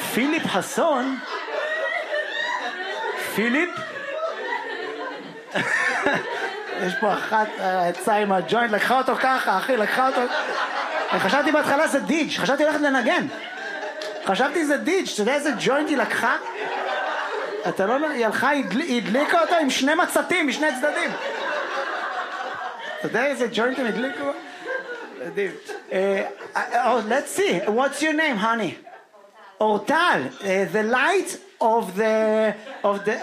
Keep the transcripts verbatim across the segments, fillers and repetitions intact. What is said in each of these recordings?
פיליפ חסון? פיליפ? יש פה אחת יצאה עם הג'וינט, לקחה אותו ככה, אחי, לקחה אותו... אני חשבתי בהתחלה זה דיג', חשבתי הולכת לנגן. חשבתי זה דיג', אתה יודע איזה ג'וינט היא לקחה? אתה לא... היא הלכה, היא הדליקה אותו עם שני מצתים, משני צדדים. אתה יודע איזה ג'וינט הם הדליקו? מדהים. Let's see, what's your name, honey? אורטל. The light of the... of the...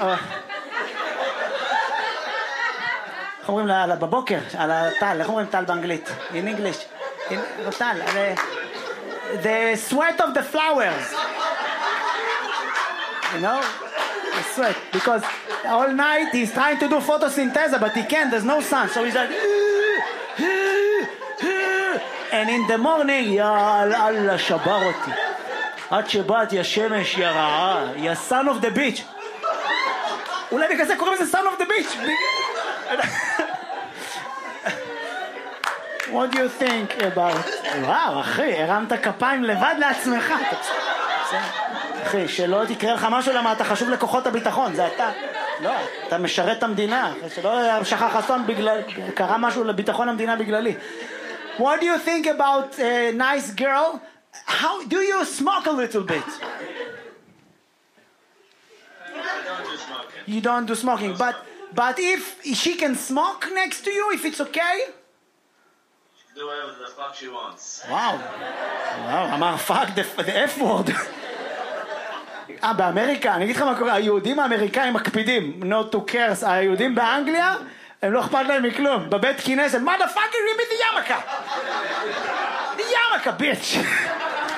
איך אומרים לה, בבוקר, על הטל, איך אומרים טל באנגלית? In English. טל, the sweat of the flowers. You know? The sweat. Because all night he's trying to do photosynthesis, but he can't, there's no sun. So he's like... And in the morning, יא אללה, שבר אותי. עד שבאתי, השמש יא רעה, יא son of the beach. אולי בגלל זה קוראים לזה son of the beach. What do you think about... וואו, אחי, הרמת כפיים לבד לעצמך. אחי, שלא תקרא לך משהו למה אתה חשוב לכוחות הביטחון, זה אתה. לא, אתה משרת את המדינה. שלא שכח אסון בגלל... קרה משהו לביטחון המדינה בגללי. What do you think about a nice girl? How do you smoke a little bit? You don't do smoking, but but if she can smoke next to you, if it's okay? Do whatever the fuck she wants. Wow. Wow, אמר fuck the, the F word. אה, באמריקה, אני אגיד לך מה קורה, היהודים האמריקאים מקפידים, not to curse, היהודים באנגליה, הם לא אכפת להם מכלום. בבית כנסת, motherfucker, give me the yarmulke. The yarmulke, bitch.